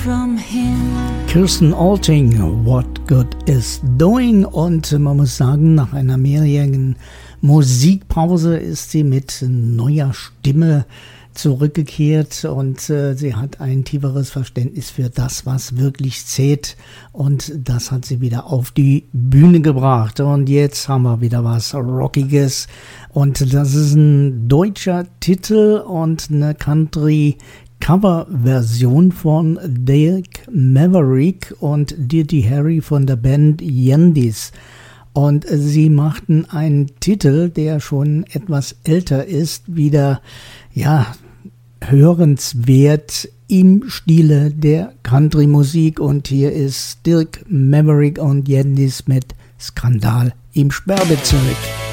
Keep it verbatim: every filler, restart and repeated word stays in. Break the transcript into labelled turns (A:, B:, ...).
A: from him.
B: Kirsten Alting, What Good Is Doing. Und man muss sagen, nach einer mehrjährigen Musikpause ist sie mit neuer Stimme zurückgekehrt und äh, sie hat ein tieferes Verständnis für das, was wirklich zählt, und das hat sie wieder auf die Bühne gebracht. Und jetzt haben wir wieder was Rockiges, und das ist ein deutscher Titel und eine Country Coverversion von Dirk Maverick und Dirty Harry von der Band Yandis. Und sie machten einen Titel, der schon etwas älter ist, wieder, ja, hörenswert im Stile der Country-Musik. Und hier ist Dirk Maverick und Yandis mit Skandal im Sperrbezirk.